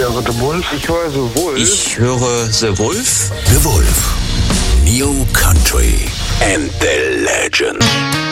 höre The Wolf. Ich höre The Wolf. Ich höre The Wolf. The Wolf. New Country and the Legend.